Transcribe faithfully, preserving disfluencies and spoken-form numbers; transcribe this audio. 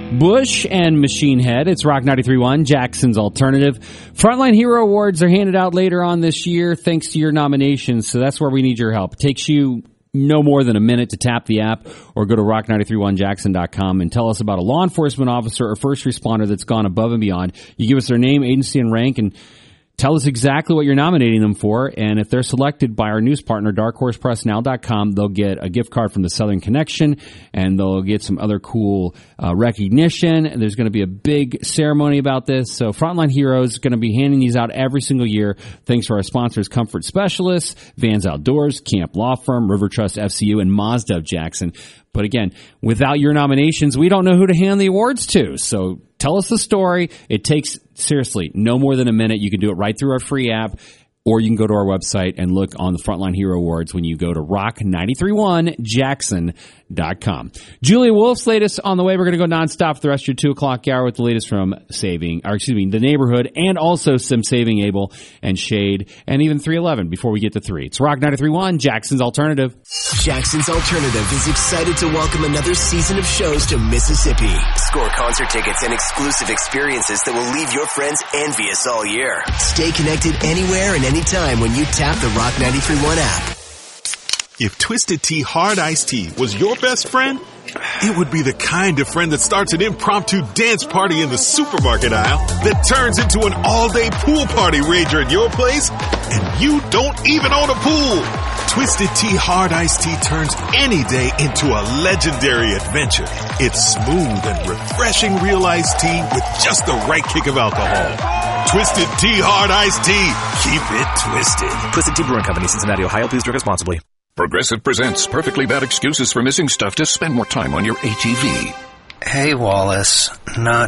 Bush and Machine Head. It's Rock ninety-three point one, Jackson's Alternative. Frontline Hero Awards are handed out later on this year thanks to your nominations, so that's where we need your help. It takes you no more than a minute to tap the app or go to rock nine three one jackson dot com and tell us about a law enforcement officer or first responder that's gone above and beyond. You give us their name, agency, and rank, and tell us exactly what you're nominating them for, and if they're selected by our news partner, dark horse press now dot com, they'll get a gift card from the Southern Connection, and they'll get some other cool uh, recognition. And there's going to be a big ceremony about this. So Frontline Heroes is going to be handing these out every single year, thanks to our sponsors, Comfort Specialists, Vans Outdoors, Camp Law Firm, River Trust F C U, and Mazda of Jackson. But again, without your nominations, we don't know who to hand the awards to. So tell us the story. It takes, seriously, no more than a minute. You can do it right through our free app, or you can go to our website and look on the Frontline Hero Awards when you go to rock nine three one jackson dot com. Julia Wolf's latest on the way. We're going to go nonstop for the rest of your two o'clock hour with the latest from Saving, or excuse me, The Neighborhood, and also some Saving Abel and Shade, and even three eleven before we get to three. It's Rock ninety-three point one, Jackson's Alternative. Jackson's Alternative is excited to welcome another season of shows to Mississippi. Score concert tickets and exclusive experiences that will leave your friends envious all year. Stay connected anywhere and anytime when you tap the Rock ninety-three point one app. If Twisted Tea Hard Iced Tea was your best friend, it would be the kind of friend that starts an impromptu dance party in the supermarket aisle that turns into an all-day pool party rager at your place, and you don't even own a pool. Twisted Tea Hard Iced Tea turns any day into a legendary adventure. It's smooth and refreshing real iced tea with just the right kick of alcohol. Twisted Tea Hard Iced Tea. Keep it twisted. Twisted Tea Brewing Company, Cincinnati, Ohio. Please drink responsibly. Progressive presents Perfectly Bad Excuses for Missing Stuff to Spend More Time on Your A T V. Hey, Wallace. Not